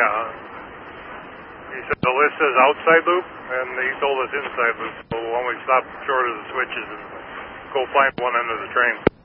Yeah. He said the list says outside loop, and he told us inside loop. So why don't we stop short of the switches and go find one end of the train?